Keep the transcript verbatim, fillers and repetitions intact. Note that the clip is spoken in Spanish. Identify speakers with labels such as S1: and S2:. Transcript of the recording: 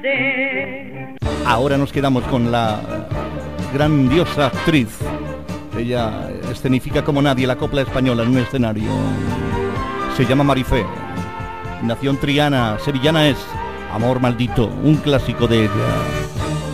S1: Ahora nos quedamos con la grandiosa actriz. Ella escenifica como nadie la copla española en un escenario. Se llama Marifé. Nació en Triana, sevillana es. Amor maldito, un clásico de ella.